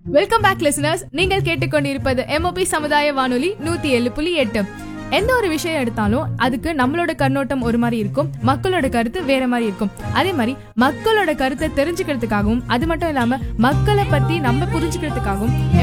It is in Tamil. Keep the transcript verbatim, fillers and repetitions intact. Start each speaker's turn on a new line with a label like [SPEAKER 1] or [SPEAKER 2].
[SPEAKER 1] Welcome back listeners. நீங்கள் கேட்டுக்கொண்டிருப்பது எம்ஓபி சமுதாய வானொலி நூத்தி ஏழு புள்ளி எட்டு. எந்த ஒரு விஷயம் எடுத்தாலும் அதுக்கு நம்மளோட கண்ணோட்டம் ஒரு மாதிரி இருக்கும், மக்களோட கருத்து வேற மாதிரி இருக்கும். அதே மாதிரி மக்களோட கருத்தை தெரிஞ்சுக்கிறதுக்காகவும் அது மட்டும் இல்லாம மக்களை பத்தி நம்ம புரிஞ்சுக்கிறதுக்காகவும்